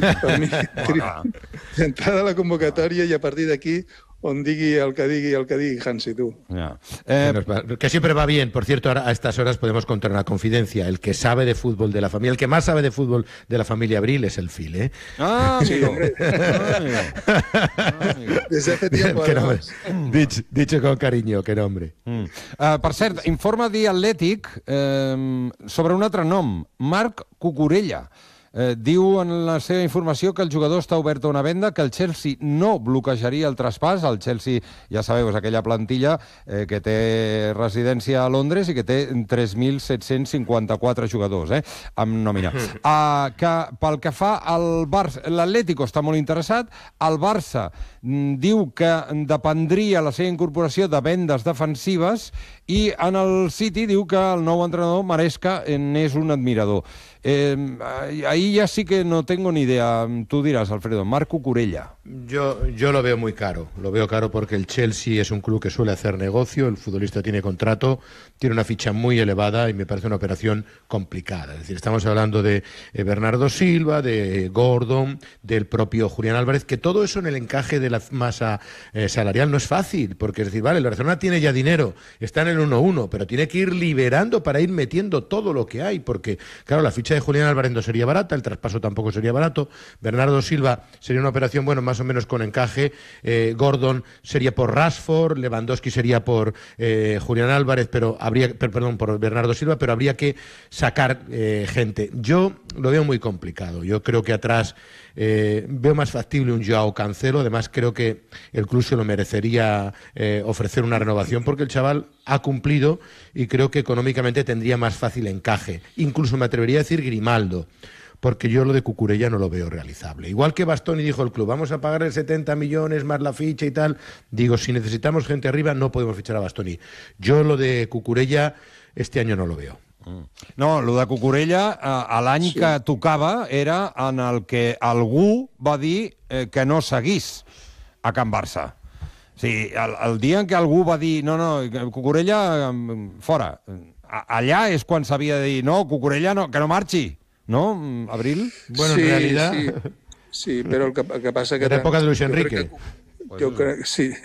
Per mi, d'entrada la convocatòria i a partir d'aquí on digui el que digui Hansi, tú. Ya. Que siempre va bien. Por cierto, ahora a estas horas podemos contar una confidencia. El que sabe de fútbol de la familia, el que más sabe de fútbol de la familia Abril es el Phil, ¿eh? Ah, Sí, hombre. Desde hace tiempo, Qué nombre. además. Dicho con cariño, qué nombre. Per cert, informa The Athletic sobre un altre nom, Marc Cucurella. Diu en la seva informació que el jugador està obert a una venda, que el Chelsea no bloquejaria el traspàs. El Chelsea, ja sabeu, és aquella plantilla que té residència a Londres i que té 3.754 jugadors, amb nòmina. Que pel que fa al Barça, l'Atlético està molt interessat, el Barça diu que dependria la seva incorporació de vendes defensives i en el City diu que el nou entrenador Maresca n'és un admirador. Ahí ya sí que no tengo ni idea. Tú dirás, Alfredo. Marc Cucurella. Yo lo veo muy caro. Lo veo caro porque el Chelsea es un club que suele hacer negocio, el futbolista tiene contrato, tiene una ficha muy elevada y me parece una operación complicada. Es decir, estamos hablando de Bernardo Silva, de Gordon, del propio Julián Álvarez, que todo eso en el encaje de la masa salarial no es fácil, porque es decir, vale, el Barcelona tiene ya dinero, está en el 1-1, pero tiene que ir liberando para ir metiendo todo lo que hay, porque, claro, la ficha de Julián Álvarez no sería barata, el traspaso tampoco sería barato, Bernardo Silva sería una operación, bueno, más o menos con encaje, Gordon sería por Rashford, Lewandowski sería por Julián Álvarez, pero por Bernardo Silva, pero habría que sacar gente. Yo lo veo muy complicado, yo creo que atrás veo más factible un Joao Cancelo, además creo que el club se lo merecería ofrecer una renovación porque el chaval ha cumplido y creo que económicamente tendría más fácil encaje, incluso me atrevería a decir Grimaldo, porque yo lo de Cucurella no lo veo realizable. Igual que Bastoni dijo el club, vamos a pagarle 70 millones más la ficha y tal, digo, si necesitamos gente arriba no podemos fichar a Bastoni. Yo lo de Cucurella este año no lo veo. No, lo de Cucurella, l'any que tocava era en el que algú va dir que no seguís a Can Barça. O sigui, el dia en què algú va dir no, Cucurella fora, allà és quan s'havia de dir no, Cucurella no, que no marxi, no, Abril? Bueno, en realidad... Sí, però el que passa que... En l'època de Luis Enrique. Jo crec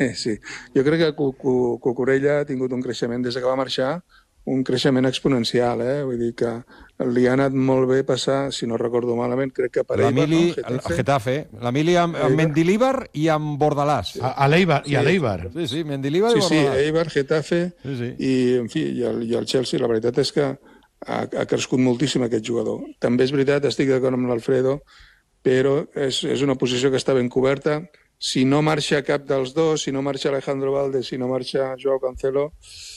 que Cucurella ha tingut un creixement des que va marxar, un creixement exponencial, vull dir que li ha anat molt bé passar, si no recordo malament, crec que per Eibar, no? Getafe. L'Emili amb Mendilibar i amb Bordalàs. A l'Eibar. Sí, Mendilibar i Bordalàs. Sí, Eibar, Getafe, i en fi, i el Chelsea, la veritat és que ha crescut moltíssim aquest jugador. També és veritat, estic d'acord amb l'Alfredo, però és una posició que està ben coberta. Si no marxa cap dels dos, si no marxa Alejandro Valdes, si no marxa Joao Cancelo,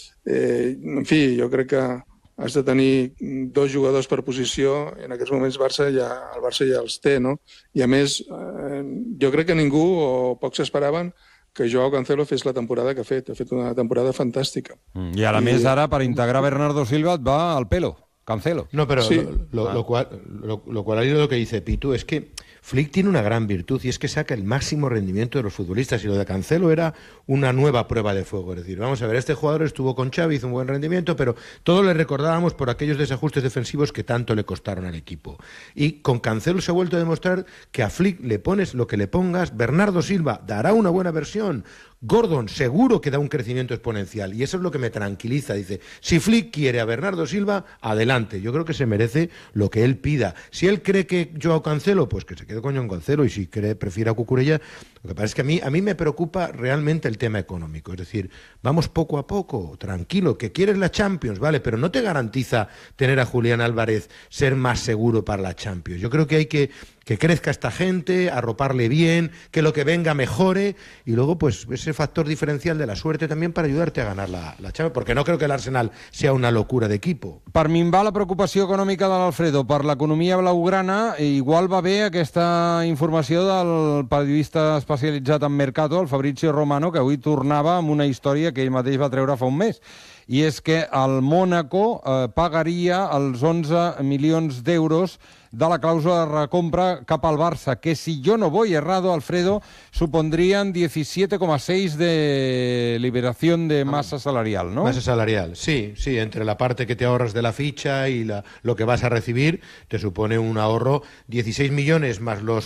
en fi, jo crec que has de tenir dos jugadors per posició. En aquests moments el Barça ja els té, no? I a més, jo crec que ningú o pocs esperaven que Joao Cancelo fes la temporada que ha fet. Ha fet una temporada fantàstica. I a més ara, per integrar Bernardo Silva, et va al pelo. Cancelo. No, pero sí. Lo cual al hilo de lo que dice Pitu es que Flick tiene una gran virtud y es que saca el máximo rendimiento de los futbolistas, y lo de Cancelo era una nueva prueba de fuego. Es decir, vamos a ver, este jugador estuvo con Xavi, hizo un buen rendimiento, pero todos le recordábamos por aquellos desajustes defensivos que tanto le costaron al equipo. Y con Cancelo se ha vuelto a demostrar que a Flick le pones lo que le pongas, Bernardo Silva dará una buena versión, Gordon seguro que da un crecimiento exponencial, y eso es lo que me tranquiliza. Dice, si Flick quiere a Bernardo Silva, adelante, yo creo que se merece lo que él pida. Si él cree que Joao Cancelo, pues que se quede con Joao Cancelo, y si prefiere a Cucurella. Lo que pasa es que a mí me preocupa realmente el tema económico, es decir, vamos poco a poco, tranquilo, que quieres la Champions, vale, pero no te garantiza tener a Julián Álvarez ser más seguro para la Champions. Yo creo que hay que crezca esta gente, arroparle bien, que lo que venga mejore, y luego pues ese factor diferencial de la suerte también para ayudarte a ganar la Champions, porque no creo que el Arsenal sea una locura de equipo. Per minvar la preocupació econòmica de l'Alfredo per l'economia blaugrana, igual va bé aquesta informació del periodista especialitzat en Mercato, el Fabrizio Romano, que avui tornava amb una història que ell mateix va treure fa un mes. I és que el Mónaco pagaria els 11 milions d'euros de la cláusula de recompra cap al Barça, que si yo no voy errado, Alfredo, supondrían 17,6 de liberación de masa salarial, ¿no? Masa salarial, sí, entre la parte que te ahorras de la ficha y lo que vas a recibir, te supone un ahorro 16 millones más los